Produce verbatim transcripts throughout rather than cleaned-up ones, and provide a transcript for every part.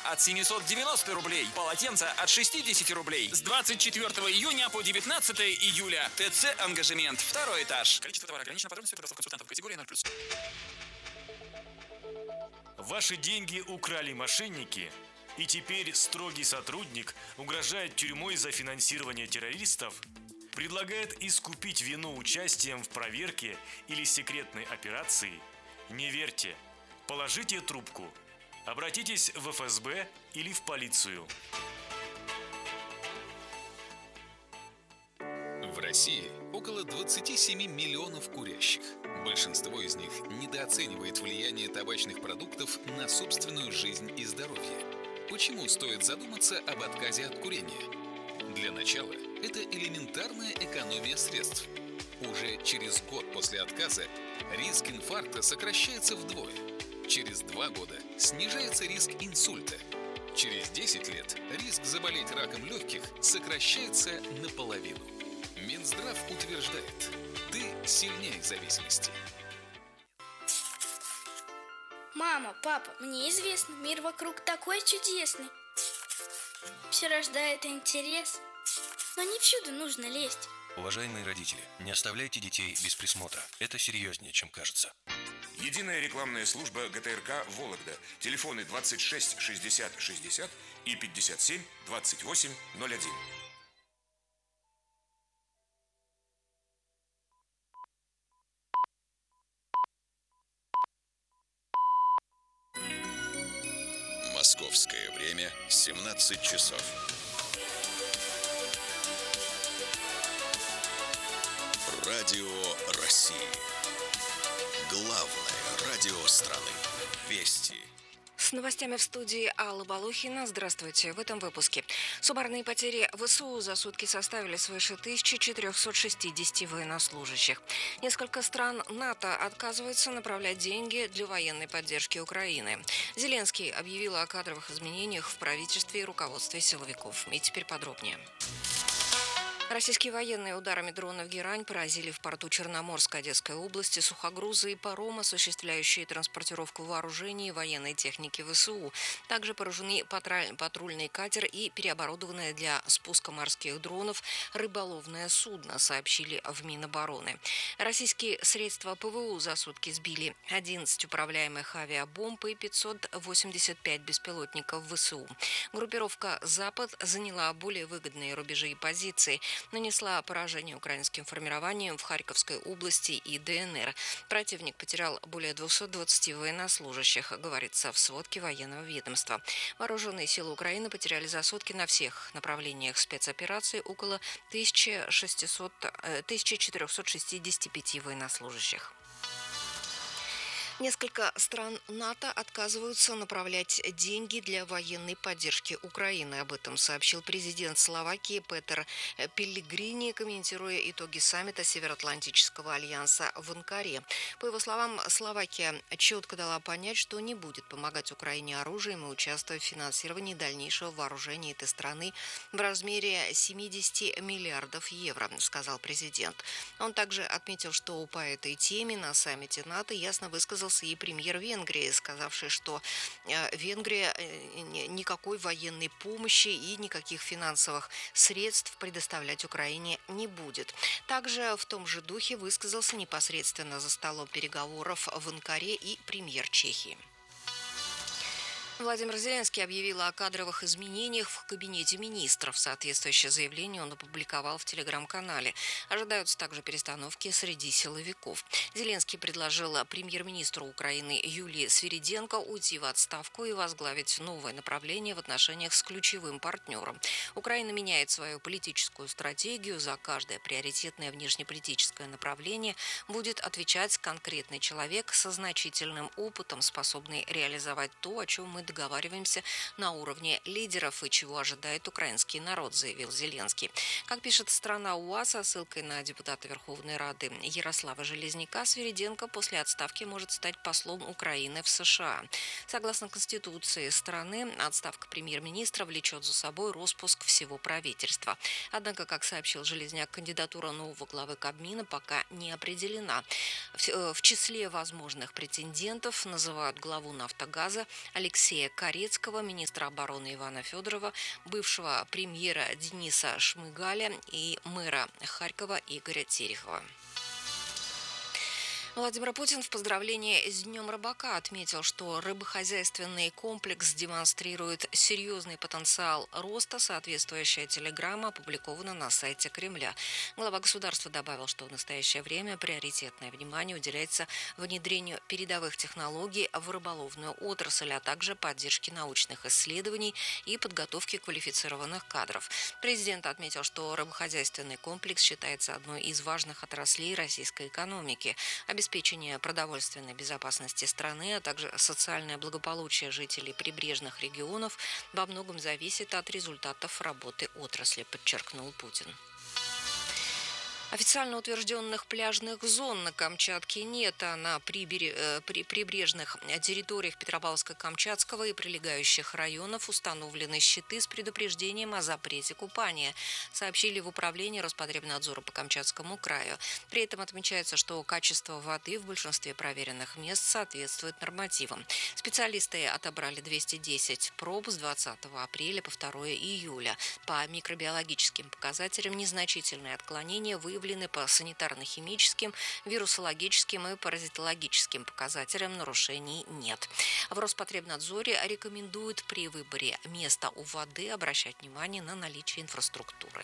от семисот девяноста рублей. Полотенца от шестидесяти рублей. С двадцать четвёртого июня по девятнадцатое июля. ТЦ «Ангажемент». Второй этаж. Количество товара ограничено. Подробности у консультантов. Категория ноль плюс. Ваши деньги украли мошенники, и теперь строгий сотрудник угрожает тюрьмой за финансирование террористов? Предлагает искупить вину участием в проверке или секретной операции? Не верьте. Положите трубку. Обратитесь в эф эс бэ или в полицию. В России около двадцати семи миллионов курящих. Большинство из них недооценивает влияние табачных продуктов на собственную жизнь и здоровье. Почему стоит задуматься об отказе от курения? Для начала, это элементарная экономия средств. Уже через год после отказа риск инфаркта сокращается вдвое. Через два года снижается риск инсульта. Через десять лет риск заболеть раком легких сокращается наполовину. Минздрав утверждает, ты сильнее зависимости. Мама, папа, мне известно, мир вокруг такой чудесный. Все рождает интерес, но не всюду нужно лезть. Уважаемые родители, не оставляйте детей без присмотра. Это серьезнее, чем кажется. Единая рекламная служба гэ тэ эр ка «Вологда». Телефоны двадцать шесть шестьдесят шестьдесят и пятьдесят семь двадцать восемь ноль один. Московское время семнадцать часов. Радио России. Главное радио страны. Вести. С новостями в студии Алла Балухина. Здравствуйте. В этом выпуске. Суммарные потери вэ эс у за сутки составили свыше тысячи четырехсот шестидесяти военнослужащих. Несколько стран НАТО отказываются направлять деньги для военной поддержки Украины. Зеленский объявил о кадровых изменениях в правительстве и руководстве силовиков. И теперь подробнее. Российские военные ударами дрона в Герань поразили в порту Черноморской Одесской области сухогрузы и паром, осуществляющие транспортировку вооружений и военной техники вэ эс у. Также поражены патрульный катер и переоборудованное для спуска морских дронов рыболовное судно, сообщили в Минобороны. Российские средства пэ вэ у за сутки сбили одиннадцать управляемых авиабомб и пятьсот восемьдесят пять беспилотников вэ эс у. Группировка «Запад» заняла более выгодные рубежи и позиции, нанесла поражение украинским формированиям в Харьковской области и дэ эн эр. Противник потерял более двухсот двадцати военнослужащих, говорится в сводке военного ведомства. Вооруженные силы Украины потеряли за сутки на всех направлениях спецоперации около тысячи четырехсот шестидесяти пяти военнослужащих. Несколько стран НАТО отказываются направлять деньги для военной поддержки Украины. Об этом сообщил президент Словакии Петер Пеллегрини, комментируя итоги саммита Североатлантического альянса в Анкаре. По его словам, Словакия четко дала понять, что не будет помогать Украине оружием и участвовать в финансировании дальнейшего вооружения этой страны в размере семидесяти миллиардов евро, сказал президент. Он также отметил, что по этой теме на саммите НАТО ясно высказал и премьер Венгрии, сказавший, что Венгрия никакой военной помощи и никаких финансовых средств предоставлять Украине не будет. Также в том же духе высказался непосредственно за столом переговоров в Анкаре и премьер Чехии. Владимир Зеленский объявил о кадровых изменениях в кабинете министров. Соответствующее заявление он опубликовал в телеграм-канале. Ожидаются также перестановки среди силовиков. Зеленский предложил премьер-министру Украины Юлии Свириденко уйти в отставку и возглавить новое направление в отношениях с ключевым партнером. Украина меняет свою политическую стратегию. За каждое приоритетное внешнеполитическое направление будет отвечать конкретный человек со значительным опытом, способный реализовать то, о чем мы договариваемся на уровне лидеров и чего ожидает украинский народ, заявил Зеленский. Как пишет страна УА со ссылкой на депутата Верховной Рады Ярослава Железняка, Свириденко после отставки может стать послом Украины в США. Согласно Конституции страны, отставка премьер-министра влечет за собой распуск всего правительства. Однако, как сообщил Железняк, кандидатура нового главы Кабмина пока не определена. В числе возможных претендентов называют главу «Нафтогаза» Алексея Алексея Корецкого, министра обороны Ивана Федорова, бывшего премьера Дениса Шмыгаля и мэра Харькова Игоря Терехова. Владимир Путин в поздравлении с Днем рыбака отметил, что рыбохозяйственный комплекс демонстрирует серьезный потенциал роста. Соответствующая телеграмма опубликована на сайте Кремля. Глава государства добавил, что в настоящее время приоритетное внимание уделяется внедрению передовых технологий в рыболовную отрасль, а также поддержке научных исследований и подготовке квалифицированных кадров. Президент отметил, что рыбохозяйственный комплекс считается одной из важных отраслей российской экономики. Обеспечение продовольственной безопасности страны, а также социальное благополучие жителей прибрежных регионов во многом зависит от результатов работы отрасли, подчеркнул Путин. Официально утвержденных пляжных зон на Камчатке нет, а на прибере, э, при, прибрежных территориях Петропавловска-Камчатского и прилегающих районов установлены щиты с предупреждением о запрете купания, сообщили в управлении Роспотребнадзора по Камчатскому краю. При этом отмечается, что качество воды в большинстве проверенных мест соответствует нормативам. Специалисты отобрали двести десять проб с двадцатого апреля по второе июля. По микробиологическим показателям незначительные отклонения выявлены выявлены по санитарно-химическим, вирусологическим и паразитологическим показателям, нарушений нет. В Роспотребнадзоре рекомендуют при выборе места у воды обращать внимание на наличие инфраструктуры.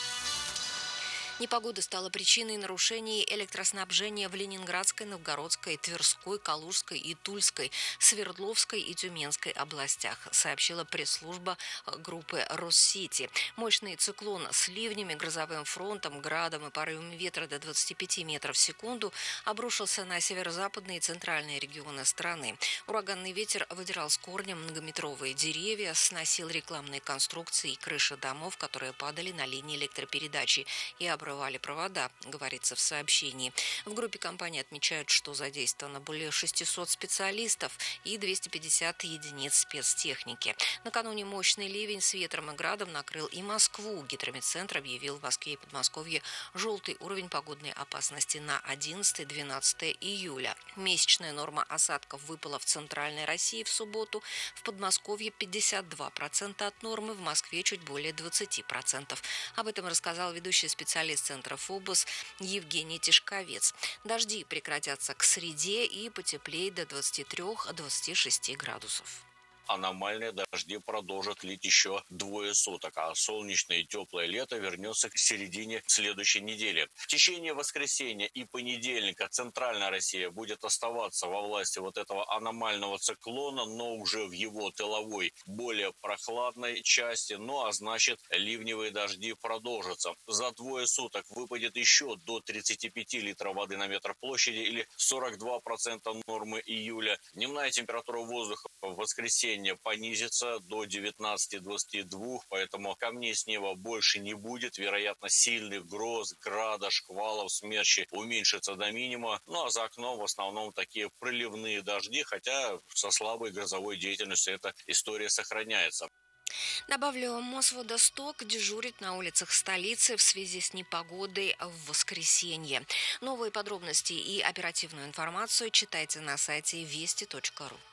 Непогода стала причиной нарушений электроснабжения в Ленинградской, Новгородской, Тверской, Калужской и Тульской, Свердловской и Тюменской областях, сообщила пресс-служба группы Россети. Мощный циклон с ливнями, грозовым фронтом, градом и порывами ветра до двадцати пяти метров в секунду обрушился на северо-западные и центральные регионы страны. Ураганный ветер выдирал с корнем многометровые деревья, сносил рекламные конструкции и крыши домов, которые падали на линии электропередачи и обрушили обрывали провода, говорится в сообщении. В группе компании отмечают, что задействовано более шестисот специалистов и двести пятьдесят единиц спецтехники. Накануне мощный ливень с ветром и градом накрыл и Москву. Гидрометцентр объявил в Москве и Подмосковье желтый уровень погодной опасности на одиннадцатое-двенадцатое июля. Месячная норма осадков выпала в центральной России в субботу. В Подмосковье пятьдесят два процента от нормы, в Москве чуть более двадцать процентов. Об этом рассказал ведущий специалист центра ФОБОС Евгений Тишковец. Дожди прекратятся к среде и потеплеет до двадцати трёх - двадцати шести градусов. Аномальные дожди продолжат лить еще двое суток, а солнечное и теплое лето вернется к середине следующей недели. В течение воскресенья и понедельника центральная Россия будет оставаться во власти вот этого аномального циклона, но уже в его тыловой, более прохладной части, ну а значит ливневые дожди продолжатся. За двое суток выпадет еще до тридцати пяти литров воды на метр площади или сорок два процента нормы июля. Дневная температура воздуха в воскресенье понизится до девятнадцати - двадцати двух, поэтому камней с неба больше не будет. Вероятно, сильных гроз, града, шквалов, смерчи уменьшится до минимума. Ну а за окном в основном такие проливные дожди, хотя со слабой грозовой деятельностью эта история сохраняется. Добавлю, Мосводосток дежурит на улицах столицы в связи с непогодой в воскресенье. Новые подробности и оперативную информацию читайте на сайте вести точка ру.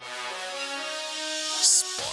Спорт.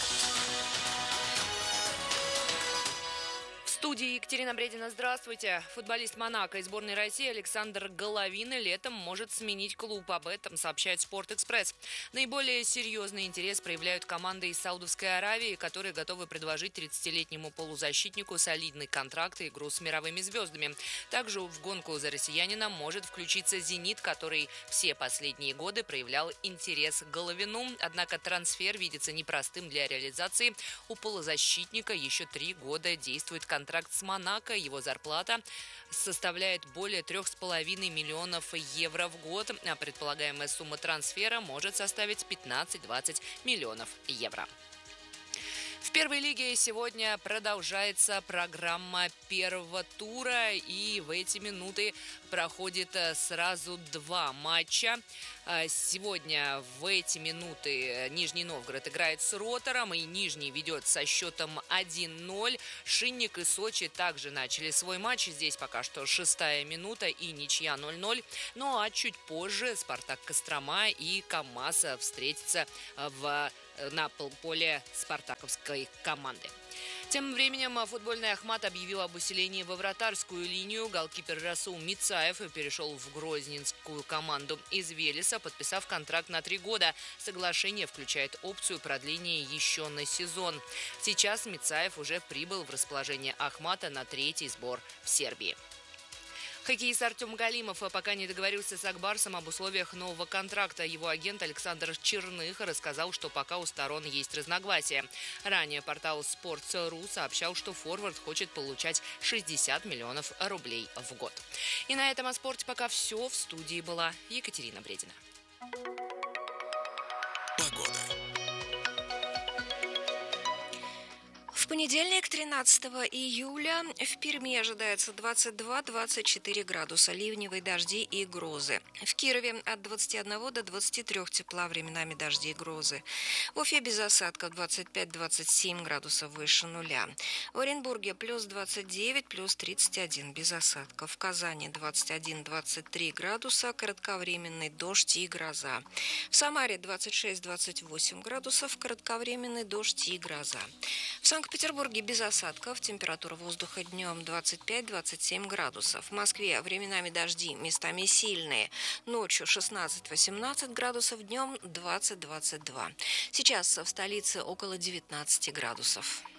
В студии Екатерина Бредина, здравствуйте. Футболист Монако и сборной России Александр Головин летом может сменить клуб. Об этом сообщает «Спорт-экспресс». Наиболее серьезный интерес проявляют команды из Саудовской Аравии, которые готовы предложить тридцатилетнему полузащитнику солидный контракт и игру с мировыми звездами. Также в гонку за россиянина может включиться «Зенит», который все последние годы проявлял интерес к Головину. Однако трансфер видится непростым для реализации. У полузащитника еще три года действует контракт с Монако. Его зарплата составляет более трех с половиной миллионов евро в год, а предполагаемая сумма трансфера может составить пятнадцать-двадцать миллионов евро. В первой лиге сегодня продолжается программа первого тура, и в эти минуты проходит сразу два матча. Сегодня в эти минуты Нижний Новгород играет с Ротором, и Нижний ведет со счетом один ноль. Шинник и Сочи также начали свой матч. Здесь пока что шестая минута и ничья ноль ноль. Ну а чуть позже Спартак Кострома и КамАЗ встретятся в на поле спартаковской команды. Тем временем футбольный Ахмат объявил об усилении во вратарскую линию. Голкипер Расул Мицаев перешел в грозненскую команду из Велеса, подписав контракт на три года. Соглашение включает опцию продления еще на сезон. Сейчас Мицаев уже прибыл в расположение Ахмата на третий сбор в Сербии. Хоккеист Артем Галимов пока не договорился с Акбарсом об условиях нового контракта. Его агент Александр Черных рассказал, что пока у сторон есть разногласия. Ранее портал Sports.ru сообщал, что форвард хочет получать шестьдесят миллионов рублей в год. И на этом о спорте пока все. В студии была Екатерина Бредина. В понедельник, тринадцатого июля, в Перми ожидается двадцать два - двадцать четыре градуса, ливневые дожди и грозы. В Кирове от двадцати одного до двадцати трёх тепла, временами дожди и грозы. В Уфе без осадков двадцать пять - двадцать семь градусов выше нуля. В Оренбурге плюс двадцать девять, плюс тридцать один без осадков. В Казани двадцать один - двадцать три градуса, кратковременный дождь и гроза. В Самаре двадцать шесть - двадцать восемь градусов, кратковременный дождь и гроза. В Санкт-Петербурге В Петербурге без осадков, температура воздуха днем двадцать пять - двадцать семь градусов. В Москве временами дожди, местами сильные. Ночью шестнадцать - восемнадцать градусов, днем двадцать - двадцать два. Сейчас в столице около девятнадцати градусов.